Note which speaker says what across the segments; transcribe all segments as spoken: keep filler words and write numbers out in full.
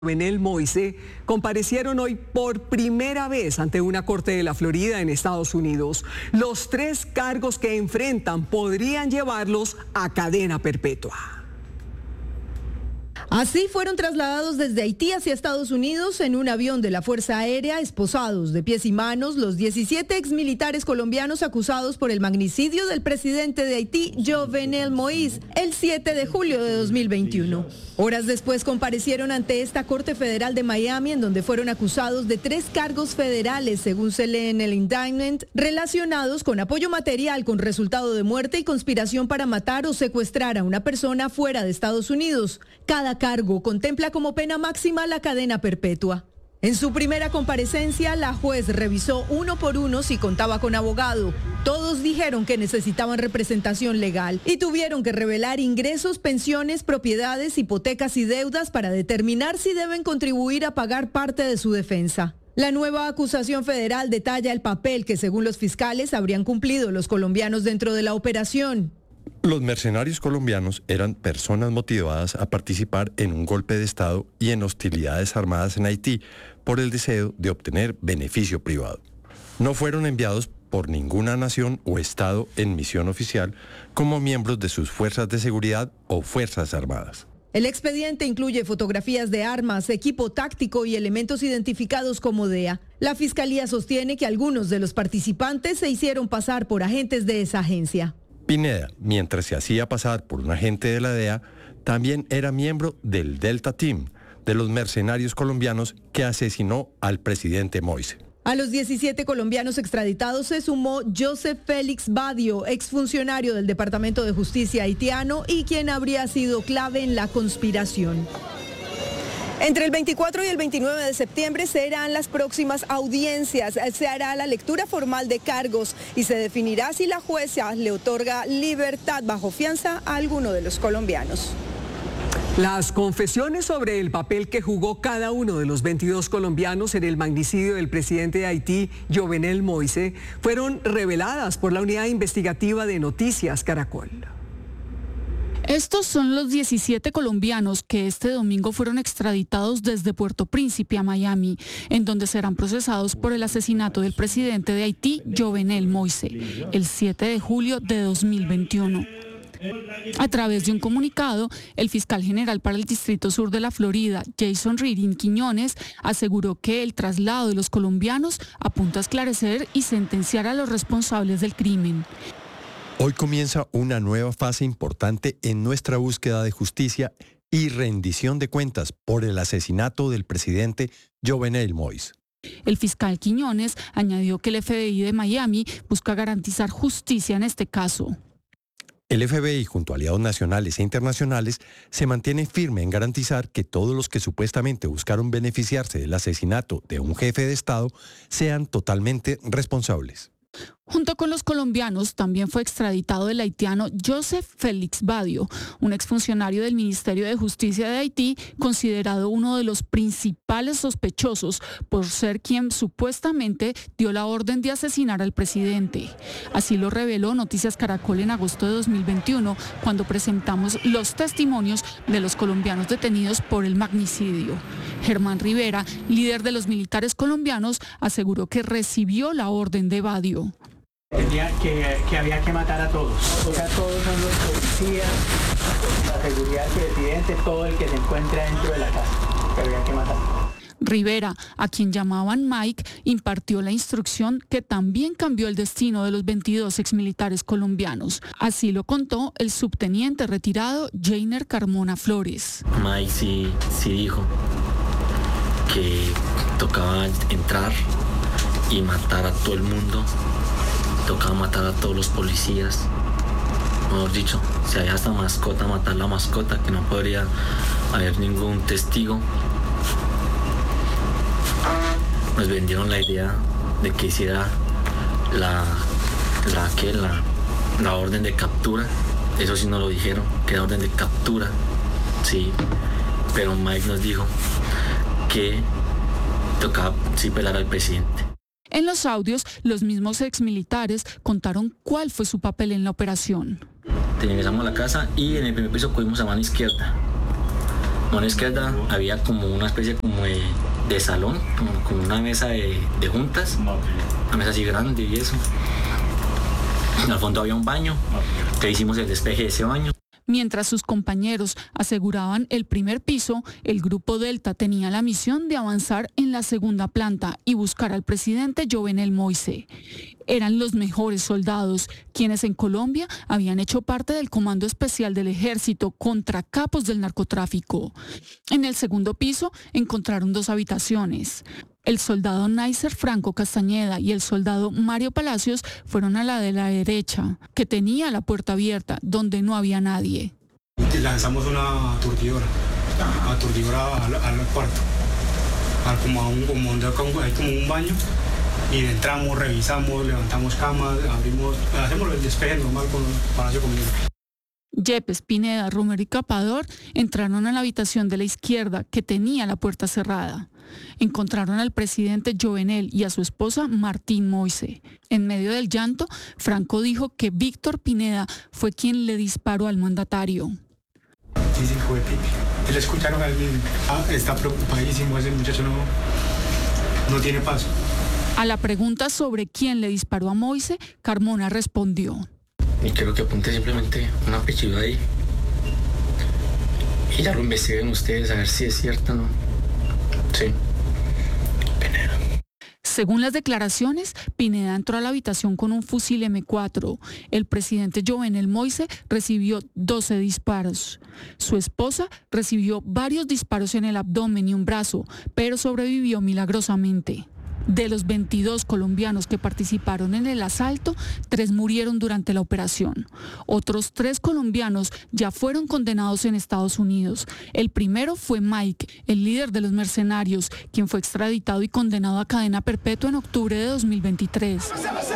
Speaker 1: Jovenel Moise comparecieron hoy por primera vez ante una corte de la Florida en Estados Unidos. Los tres cargos que enfrentan podrían llevarlos a cadena perpetua.
Speaker 2: Así fueron trasladados desde Haití hacia Estados Unidos en un avión de la Fuerza Aérea, esposados de pies y manos, los diecisiete exmilitares colombianos acusados por el magnicidio del presidente de Haití, Jovenel Moïse, el siete de julio de dos mil veintiuno. Horas después comparecieron ante esta Corte Federal de Miami, en donde fueron acusados de tres cargos federales, según se lee en el indictment, relacionados con apoyo material con resultado de muerte y conspiración para matar o secuestrar a una persona fuera de Estados Unidos. Cada cargo contempla como pena máxima la cadena perpetua. En su primera comparecencia, la juez revisó uno por uno si contaba con abogado. Todos dijeron que necesitaban representación legal y tuvieron que revelar ingresos, pensiones, propiedades, hipotecas y deudas para determinar si deben contribuir a pagar parte de su defensa. La nueva acusación federal detalla el papel que, según los fiscales, habrían cumplido los colombianos dentro de la operación.
Speaker 3: Los mercenarios colombianos eran personas motivadas a participar en un golpe de Estado y en hostilidades armadas en Haití por el deseo de obtener beneficio privado. No fueron enviados por ninguna nación o Estado en misión oficial como miembros de sus fuerzas de seguridad o fuerzas armadas.
Speaker 2: El expediente incluye fotografías de armas, equipo táctico y elementos identificados como D E A. La Fiscalía sostiene que algunos de los participantes se hicieron pasar por agentes de esa agencia.
Speaker 3: Pineda, mientras se hacía pasar por un agente de la D E A, también era miembro del Delta Team, de los mercenarios colombianos que asesinó al presidente Moise.
Speaker 2: A los diecisiete colombianos extraditados se sumó Joseph Félix Badio, exfuncionario del Departamento de Justicia haitiano y quien habría sido clave en la conspiración. Entre el veinticuatro y el veintinueve de septiembre serán las próximas audiencias. Se hará la lectura formal de cargos y se definirá si la jueza le otorga libertad bajo fianza a alguno de los colombianos.
Speaker 1: Las confesiones sobre el papel que jugó cada uno de los veintidós colombianos en el magnicidio del presidente de Haití, Jovenel Moise, fueron reveladas por la unidad investigativa de Noticias Caracol.
Speaker 4: Estos son los diecisiete colombianos que este domingo fueron extraditados desde Puerto Príncipe a Miami, en donde serán procesados por el asesinato del presidente de Haití, Jovenel Moise, el siete de julio de dos mil veintiuno. A través de un comunicado, el fiscal general para el Distrito Sur de la Florida, Jason Reading Quiñones, aseguró que el traslado de los colombianos apunta a esclarecer y sentenciar a los responsables del crimen.
Speaker 3: Hoy comienza una nueva fase importante en nuestra búsqueda de justicia y rendición de cuentas por el asesinato del presidente Jovenel Moise.
Speaker 4: El fiscal Quiñones añadió que el F B I de Miami busca garantizar justicia en este caso.
Speaker 3: El F B I, junto a aliados nacionales e internacionales, se mantiene firme en garantizar que todos los que supuestamente buscaron beneficiarse del asesinato de un jefe de Estado sean totalmente responsables.
Speaker 4: Junto con los colombianos, también fue extraditado el haitiano Joseph Félix Badio, un exfuncionario del Ministerio de Justicia de Haití, considerado uno de los principales sospechosos por ser quien supuestamente dio la orden de asesinar al presidente. Así lo reveló Noticias Caracol en agosto de dos mil veintiuno, cuando presentamos los testimonios de los colombianos detenidos por el magnicidio. Germán Rivera, líder de los militares colombianos, aseguró que recibió la orden de Badio.
Speaker 5: Tenía que, que había que matar a todos. O sea, todos son los policías, la seguridad del presidente, todo el que se encuentra dentro de la casa, que había que matar.
Speaker 4: Rivera, a quien llamaban Mike, impartió la instrucción que también cambió el destino de los veintidós exmilitares colombianos. Así lo contó el subteniente retirado Jainer Carmona Flores.
Speaker 6: Mike sí, sí dijo que tocaba entrar y matar a todo el mundo. Tocaba matar a todos los policías. Mejor dicho, si había hasta mascota, matar la mascota, que no podría haber ningún testigo. Nos vendieron la idea de que hiciera la, la, ¿qué? la, la orden de captura. Eso sí nos lo dijeron, que era orden de captura. Sí, pero Mike nos dijo que tocaba sí pelar al presidente.
Speaker 4: En los audios, los mismos exmilitares contaron cuál fue su papel en la operación.
Speaker 6: Ingresamos a la casa y en el primer piso cogimos a mano izquierda. mano izquierda había como una especie como de, de salón, como, como una mesa de, de juntas, una mesa así grande y eso. Al fondo había un baño, que hicimos el despeje de ese baño.
Speaker 4: Mientras sus compañeros aseguraban el primer piso, el Grupo Delta tenía la misión de avanzar en la segunda planta y buscar al presidente Jovenel Moïse. Eran los mejores soldados, quienes en Colombia habían hecho parte del Comando Especial del Ejército contra capos del narcotráfico. En el segundo piso encontraron dos habitaciones. El soldado Naiser Franco Castañeda y el soldado Mario Palacios fueron a la de la derecha, que tenía la puerta abierta, donde no había nadie.
Speaker 7: Lanzamos una aturdidora, aturdidora al, al cuarto, al, como a un, como, hay como un baño, y entramos, revisamos, levantamos camas, abrimos, hacemos el despeje normal con el Palacio Comunero.
Speaker 4: Yepes, Pineda, Romero y Capador entraron a la habitación de la izquierda, que tenía la puerta cerrada. Encontraron al presidente Jovenel y a su esposa Martín Moïse. En medio del llanto, Franco dijo que Víctor Pineda fue quien le disparó al mandatario.
Speaker 7: Sí, sí, fue Pipi. Le escucharon al mismo. Ah, está preocupadísimo, ese muchacho no, no tiene paso.
Speaker 4: A la pregunta sobre quién le disparó a Moïse, Carmona respondió:
Speaker 6: Y quiero que apunte simplemente una apellido ahí. Y ya lo investiguen ustedes a ver si es cierto o no. Sí. Pineda.
Speaker 4: Según las declaraciones, Pineda entró a la habitación con un fusil eme cuatro. El presidente Jovenel Moïse recibió doce disparos. Su esposa recibió varios disparos en el abdomen y un brazo, pero sobrevivió milagrosamente. De los veintidós colombianos que participaron en el asalto, tres murieron durante la operación. Otros tres colombianos ya fueron condenados en Estados Unidos. El primero fue Mike, el líder de los mercenarios, quien fue extraditado y condenado a cadena perpetua en octubre de dos mil veintitrés.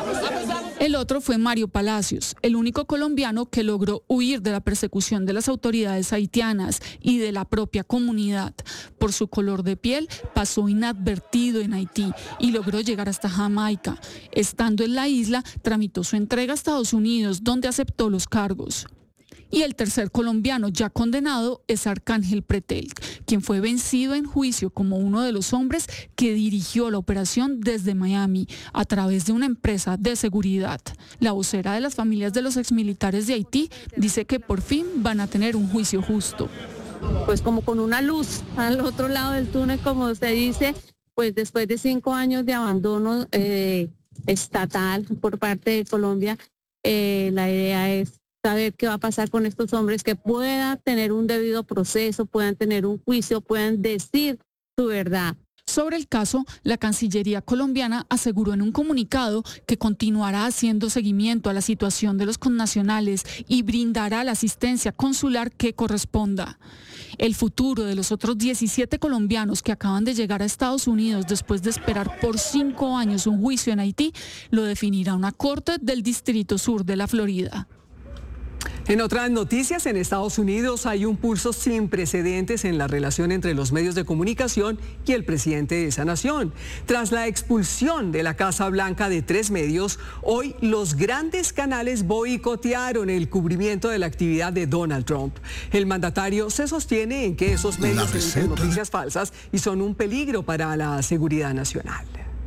Speaker 4: El otro fue Mario Palacios, el único colombiano que logró huir de la persecución de las autoridades haitianas y de la propia comunidad. Por su color de piel, pasó inadvertido en Haití y logró llegar hasta Jamaica. Estando en la isla, tramitó su entrega a Estados Unidos, donde aceptó los cargos. Y el tercer colombiano ya condenado es Arcángel Pretel, quien fue vencido en juicio como uno de los hombres que dirigió la operación desde Miami a través de una empresa de seguridad. La vocera de las familias de los exmilitares de Haití dice que por fin van a tener un juicio justo.
Speaker 8: Pues como con una luz al otro lado del túnel, como usted dice, pues después de cinco años de abandono eh, estatal por parte de Colombia, eh, la idea es saber qué va a pasar con estos hombres, que puedan tener un debido proceso, puedan tener un juicio, puedan decir su verdad.
Speaker 4: Sobre el caso, la Cancillería colombiana aseguró en un comunicado que continuará haciendo seguimiento a la situación de los connacionales y brindará la asistencia consular que corresponda. El futuro de los otros diecisiete colombianos que acaban de llegar a Estados Unidos después de esperar por cinco años un juicio en Haití lo definirá una corte del Distrito Sur de la Florida.
Speaker 1: En otras noticias, en Estados Unidos hay un pulso sin precedentes en la relación entre los medios de comunicación y el presidente de esa nación. Tras la expulsión de la Casa Blanca de tres medios, hoy los grandes canales boicotearon el cubrimiento de la actividad de Donald Trump. El mandatario se sostiene en que esos medios emiten noticias falsas y son un peligro para la seguridad nacional.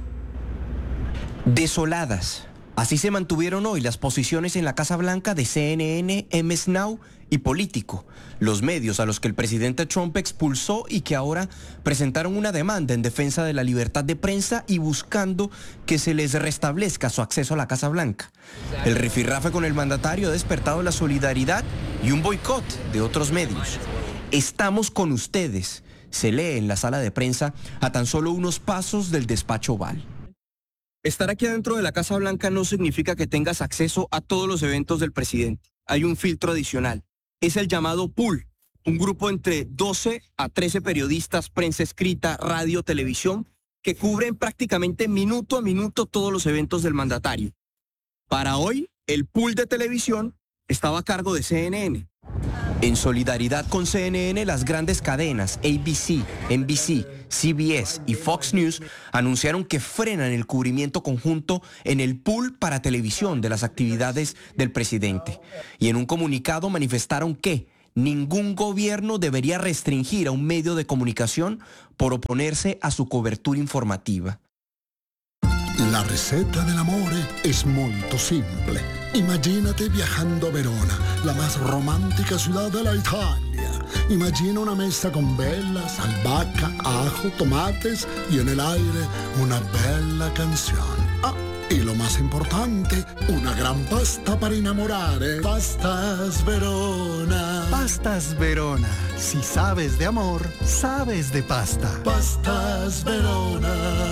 Speaker 9: Desoladas. Así se mantuvieron hoy las posiciones en la Casa Blanca de C N N, M S Now y Político, los medios a los que el presidente Trump expulsó y que ahora presentaron una demanda en defensa de la libertad de prensa y buscando que se les restablezca su acceso a la Casa Blanca. El rifirrafe con el mandatario ha despertado la solidaridad y un boicot de otros medios. Estamos con ustedes, se lee en la sala de prensa a tan solo unos pasos del despacho Oval. Estar aquí adentro de la Casa Blanca no significa que tengas acceso a todos los eventos del presidente. Hay un filtro adicional. Es el llamado pool, un grupo entre doce a trece periodistas, prensa escrita, radio, televisión, que cubren prácticamente minuto a minuto todos los eventos del mandatario. Para hoy, el pool de televisión estaba a cargo de C N N. En solidaridad con C N N, las grandes cadenas A B C, N B C, C B S y Fox News anunciaron que frenan el cubrimiento conjunto en el pool para televisión de las actividades del presidente. Y en un comunicado manifestaron que Ningún gobierno debería restringir a un medio de comunicación por oponerse a su cobertura informativa.
Speaker 10: La ricetta dell'amore es molto simple. Imagínate viajando a Verona, la más romántica ciudad de la Italia. Imagina una mesa con velas, albahaca, ajo, tomates y en el aire una bella canción. Ah, y lo más importante, una gran pasta para enamorare. Pastas Verona.
Speaker 11: Pastas Verona. Si sabes de amor, sabes de pasta.
Speaker 10: Pastas Verona.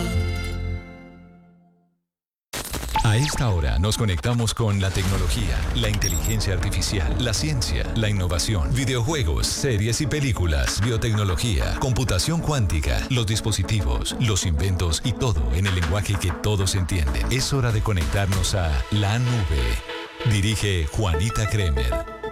Speaker 12: A esta hora nos conectamos con la tecnología, la inteligencia artificial, la ciencia, la innovación, videojuegos, series y películas, biotecnología, computación cuántica, los dispositivos, los inventos y todo en el lenguaje que todos entienden. Es hora de conectarnos a la nube. Dirige Juanita Kremer.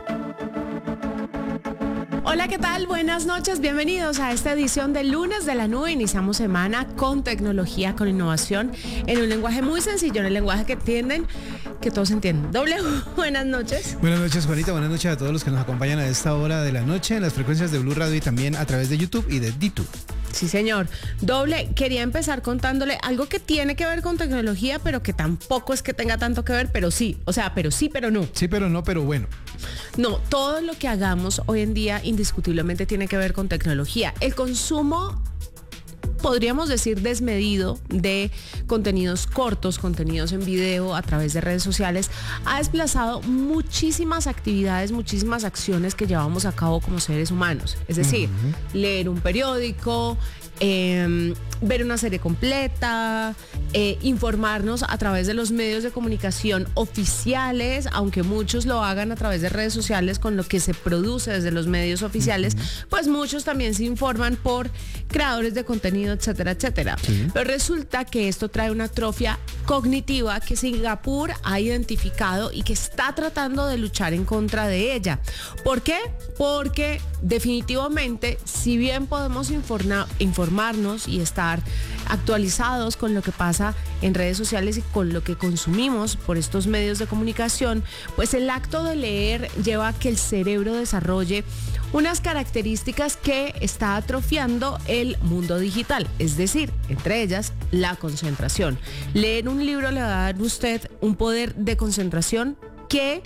Speaker 13: Hola, ¿qué tal? Buenas noches, bienvenidos a esta edición del lunes de la nube. Iniciamos semana con tecnología, con innovación, en un lenguaje muy sencillo, en el lenguaje que entienden, que todos entienden. Doble, buenas noches.
Speaker 14: Buenas noches, Juanita, buenas noches a todos los que nos acompañan a esta hora de la noche en las frecuencias de Blue Radio y también a través de YouTube y de DTube.
Speaker 13: Sí, señor. Doble, quería empezar contándole algo que tiene que ver con tecnología, pero que tampoco es que tenga tanto que ver, pero sí. O sea, pero sí, pero no.
Speaker 14: Sí, pero no, pero bueno.
Speaker 13: No, todo lo que hagamos hoy en día indiscutiblemente tiene que ver con tecnología. El consumo, podríamos decir, desmedido de contenidos cortos, contenidos en video a través de redes sociales, ha desplazado muchísimas actividades, muchísimas acciones que llevamos a cabo como seres humanos. Es decir, uh-huh. leer un periódico, eh, ver una serie completa, eh, informarnos a través de los medios de comunicación oficiales, aunque muchos lo hagan a través de redes sociales con lo que se produce desde los medios oficiales, uh-huh. pues muchos también se informan por creadores de contenido, etcétera, etcétera. Sí. Pero resulta que esto trae una atrofia cognitiva que Singapur ha identificado y que está tratando de luchar en contra de ella. ¿Por qué? Porque definitivamente, si bien podemos informa- informarnos y estar actualizados con lo que pasa en redes sociales y con lo que consumimos por estos medios de comunicación, pues el acto de leer lleva a que el cerebro desarrolle unas características que está atrofiando el mundo digital, es decir, entre ellas la concentración. Leer un libro le va a dar a usted un poder de concentración que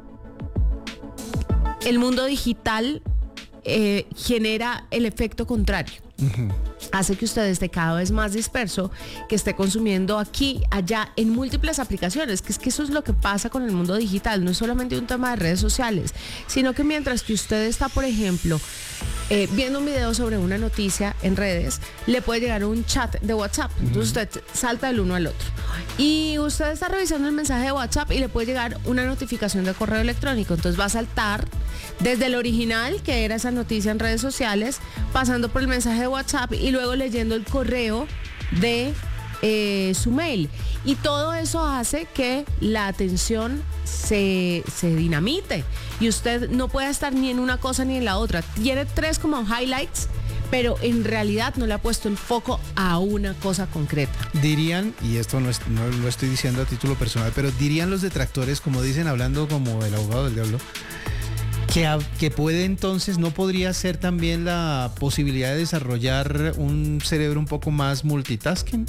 Speaker 13: el mundo digital eh, genera el efecto contrario. Uh-huh. Hace que usted esté cada vez más disperso, que esté consumiendo aquí, allá, en múltiples aplicaciones, que es que eso es lo que pasa con el mundo digital. No es solamente un tema de redes sociales, sino que mientras que usted está, por ejemplo, eh, viendo un video sobre una noticia en redes, le puede llegar un chat de WhatsApp. Entonces usted salta del uno al otro. Y usted está revisando el mensaje de WhatsApp y le puede llegar una notificación de correo electrónico. Entonces va a saltar desde el original, que era esa noticia en redes sociales, pasando por el mensaje de WhatsApp y luego leyendo el correo de eh, su mail. Y todo eso hace que la atención se, se dinamite y usted no puede estar ni en una cosa ni en la otra. Tiene tres como highlights, pero en realidad no le ha puesto el foco a una cosa concreta.
Speaker 14: Dirían, y esto no, es, no lo estoy diciendo a título personal, pero dirían los detractores, como dicen, hablando como el abogado del diablo, Que, que puede entonces, ¿no podría ser también la posibilidad de desarrollar un cerebro un poco más multitasking?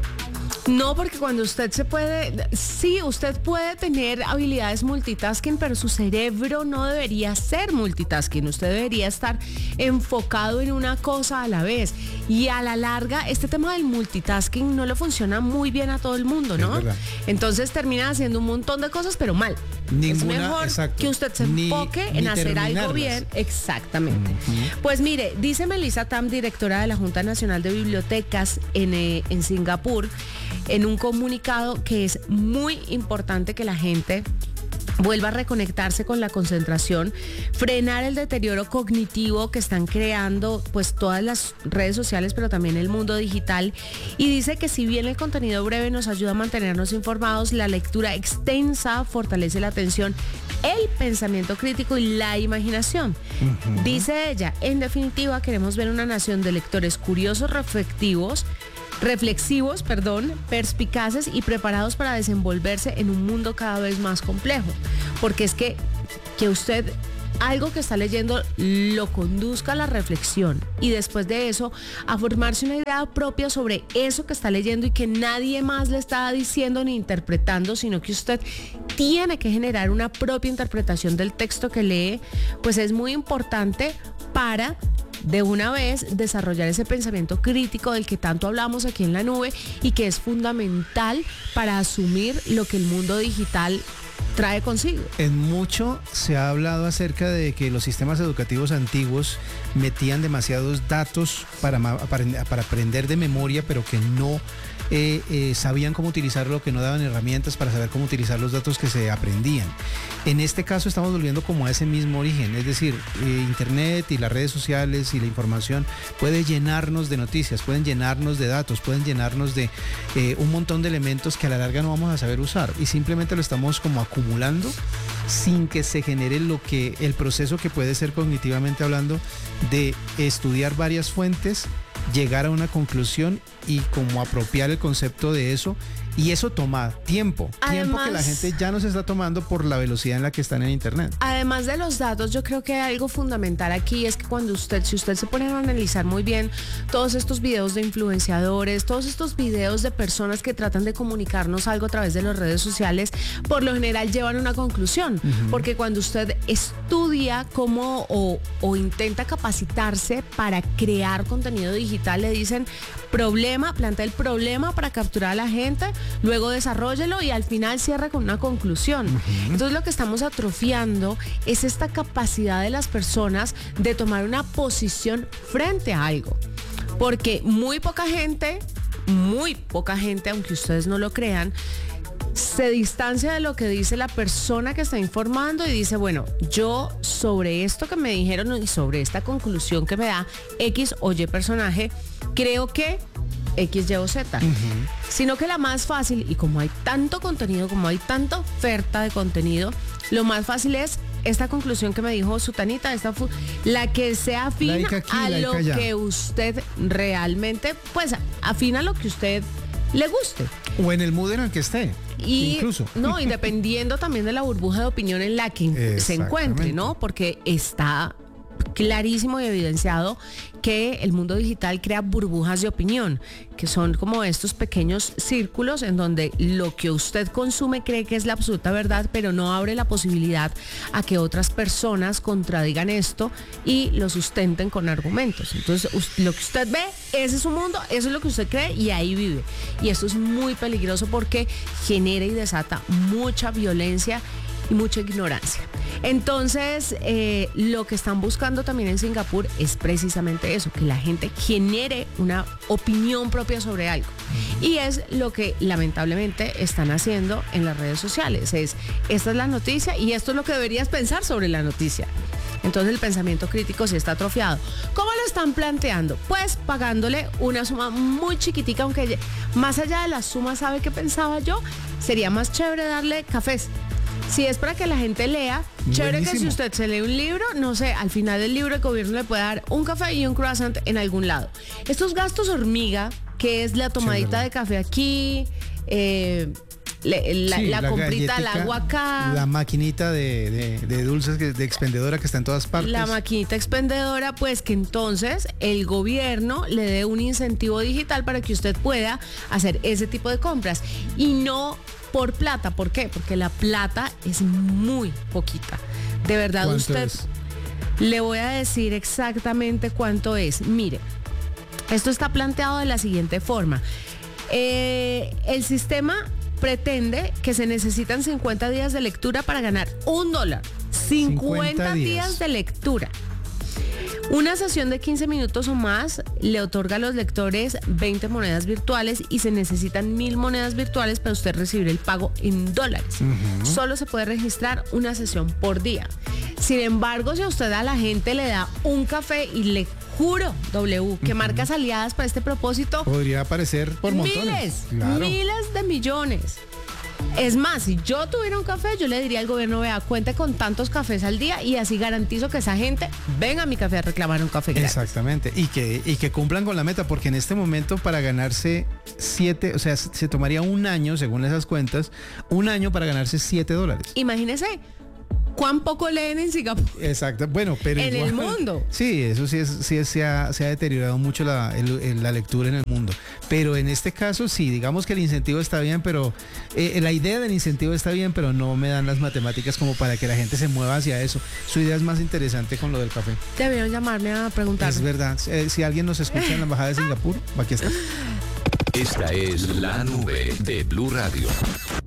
Speaker 13: No, porque cuando usted se puede, sí, usted puede tener habilidades multitasking, pero su cerebro no debería ser multitasking. Usted debería estar enfocado en una cosa a la vez. Y a la larga, este tema del multitasking no le funciona muy bien a todo el mundo, ¿no? Entonces termina haciendo un montón de cosas, pero mal.
Speaker 14: Ninguna,
Speaker 13: es mejor
Speaker 14: exacto,
Speaker 13: que usted se enfoque
Speaker 14: ni,
Speaker 13: en
Speaker 14: ni
Speaker 13: hacer algo bien. Exactamente. Uh-huh. Pues mire, dice Melissa Tam, directora de la Junta Nacional de Bibliotecas en, eh, en Singapur, en un comunicado que es muy importante que la gente vuelva a reconectarse con la concentración, frenar el deterioro cognitivo que están creando pues todas las redes sociales, pero también el mundo digital. Y dice que si bien el contenido breve nos ayuda a mantenernos informados, la lectura extensa fortalece la atención, el pensamiento crítico y la imaginación. Uh-huh. Dice ella, en definitiva queremos ver una nación de lectores curiosos, reflexivos, reflexivos, perdón, perspicaces y preparados para desenvolverse en un mundo cada vez más complejo. Porque es que, que usted algo que está leyendo lo conduzca a la reflexión y después de eso a formarse una idea propia sobre eso que está leyendo y que nadie más le está diciendo ni interpretando, sino que usted tiene que generar una propia interpretación del texto que lee, pues es muy importante para de una vez desarrollar ese pensamiento crítico del que tanto hablamos aquí en La Nube y que es fundamental para asumir lo que el mundo digital trae consigo.
Speaker 14: En mucho se ha hablado acerca de que los sistemas educativos antiguos metían demasiados datos para, para, para aprender de memoria, pero que no eh, eh, sabían cómo utilizarlo, que no daban herramientas para saber cómo utilizar los datos que se aprendían. En este caso estamos volviendo como a ese mismo origen, es decir, eh, Internet y las redes sociales y la información puede llenarnos de noticias, pueden llenarnos de datos, pueden llenarnos de eh, un montón de elementos que a la larga no vamos a saber usar y simplemente lo estamos como acumulando sin que se genere lo que el proceso que puede ser cognitivamente hablando de estudiar varias fuentes, llegar a una conclusión y como apropiar el concepto de eso. Y eso toma tiempo,
Speaker 13: Además,
Speaker 14: tiempo que la gente ya no se está tomando por la velocidad en la que están en Internet.
Speaker 13: Además de los datos, yo creo que hay algo fundamental aquí, es que cuando usted, si usted se pone a analizar muy bien todos estos videos de influenciadores, todos estos videos de personas que tratan de comunicarnos algo a través de las redes sociales, por lo general llevan una conclusión, uh-huh. porque cuando usted estudia cómo o, o intenta capacitarse para crear contenido digital, le dicen problema, plantea el problema para capturar a la gente, luego desarróllelo y al final cierra con una conclusión. Uh-huh. Entonces lo que estamos atrofiando es esta capacidad de las personas de tomar una posición frente a algo. Porque muy poca gente, muy poca gente, aunque ustedes no lo crean, se distancia de lo que dice la persona que está informando y dice, bueno, yo sobre esto que me dijeron y sobre esta conclusión que me da X o Y personaje, creo que X, Y o Z. Uh-huh. Sino que la más fácil, y como hay tanto contenido, como hay tanta oferta de contenido, lo más fácil es esta conclusión que me dijo Sutanita, esta fu- la que sea afina like aquí, a like lo allá. Que usted realmente, pues afina a lo que usted le guste.
Speaker 14: O en el mood en el que esté.
Speaker 13: Y
Speaker 14: incluso.
Speaker 13: No, y dependiendo también de la burbuja de opinión en la que se encuentre, ¿no? Porque está clarísimo y evidenciado que el mundo digital crea burbujas de opinión, que son como estos pequeños círculos en donde lo que usted consume cree que es la absoluta verdad, pero no abre la posibilidad a que otras personas contradigan esto y lo sustenten con argumentos. Entonces, lo que usted ve, ese es su mundo, eso es lo que usted cree y ahí vive. Y esto es muy peligroso porque genera y desata mucha violencia y mucha ignorancia. Entonces, eh, lo que están buscando también en Singapur es precisamente eso, que la gente genere una opinión propia sobre algo. Y es lo que lamentablemente están haciendo en las redes sociales. Es, esta es la noticia y esto es lo que deberías pensar sobre la noticia. Entonces el pensamiento crítico sí está atrofiado. ¿Cómo lo están planteando? Pues pagándole una suma muy chiquitica, aunque más allá de la suma, ¿sabe qué pensaba yo? Sería más chévere darle cafés. Si es para que la gente lea, chévere. Buenísimo. Que si usted se lee un libro, no sé, al final del libro el gobierno le puede dar un café y un croissant en algún lado. Estos gastos hormiga, que es la tomadita sí, de café aquí, eh, le, la, sí, la, la comprita al agua acá,
Speaker 14: la maquinita de, de, de dulces que, de expendedora que está en todas partes.
Speaker 13: La maquinita expendedora, pues que entonces el gobierno le dé un incentivo digital para que usted pueda hacer ese tipo de compras y no por plata. ¿Por qué? Porque la plata es muy poquita. De verdad, usted es? Le voy a decir exactamente cuánto es. Mire, esto está planteado de la siguiente forma. Eh, el sistema pretende que se necesitan cincuenta días de lectura para ganar un dólar. cincuenta días de lectura. Una sesión de quince minutos o más le otorga a los lectores veinte monedas virtuales y se necesitan mil monedas virtuales para usted recibir el pago en dólares. Uh-huh. Solo se puede registrar una sesión por día. Sin embargo, si a usted a la gente le da un café y le juro, W, que uh-huh. marcas aliadas para este propósito,
Speaker 14: podría aparecer por montones.
Speaker 13: Miles,
Speaker 14: claro.
Speaker 13: miles de millones. Es más, si yo tuviera un café, yo le diría al gobierno, vea, cuente con tantos cafés al día y así garantizo que esa gente venga a mi café a reclamar un café gratis.
Speaker 14: Exactamente, y que, y que cumplan con la meta, porque en este momento para ganarse siete, o sea, se tomaría un año, según esas cuentas, un año para ganarse siete dólares.
Speaker 13: Imagínese, ¿Cuán poco leen en Singapur?
Speaker 14: Exacto, bueno, pero
Speaker 13: en
Speaker 14: igual,
Speaker 13: el mundo.
Speaker 14: Sí, eso sí, es, sí es, se, ha, se ha deteriorado mucho la, el, el, la lectura en el mundo. Pero en este caso sí, digamos que el incentivo está bien, pero eh, la idea del incentivo está bien, pero no me dan las matemáticas como para que la gente se mueva hacia eso. Su idea es más interesante con lo del café.
Speaker 13: Debieron llamarme a preguntar.
Speaker 14: Es verdad, eh, si alguien nos escucha en la embajada de Singapur, aquí está.
Speaker 12: Esta es la nube de Blue Radio.